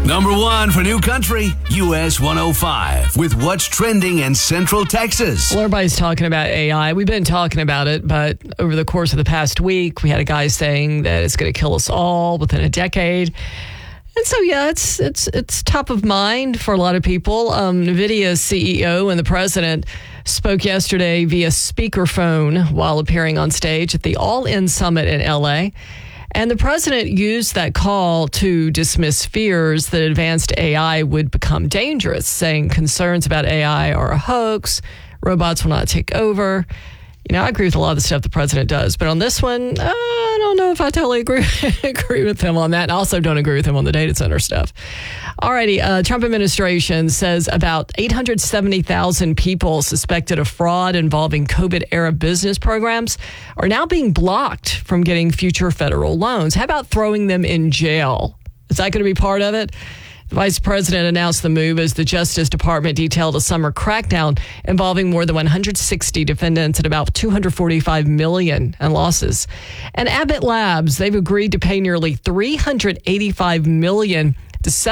Number 1 for New Country, US 105, with what's trending in Central Texas. Well, everybody's talking about AI. We've been talking about it, but over the course of the past week, we had a guy saying that it's going to kill us all within a decade. And so, yeah, it's top of mind for a lot of people. NVIDIA's CEO and the president spoke yesterday via speakerphone while appearing on stage at the All In Summit in L.A., and the president used that call to dismiss fears that advanced AI would become dangerous, saying concerns about AI are a hoax, robots will not take over. You know, I agree with a lot of the stuff the president does, but on this one, I don't know if I totally agree with him on that. And I also don't agree with him on the data center stuff. Alrighty, Trump administration says about 870,000 people suspected of fraud involving COVID-era business programs are now being blocked from getting future federal loans. How about throwing them in jail? Is that going to be part of it? The vice president announced the move as the Justice Department detailed a summer crackdown involving more than 160 defendants and about $245 million in losses. And Abbott Labs, they've agreed to pay nearly $385 million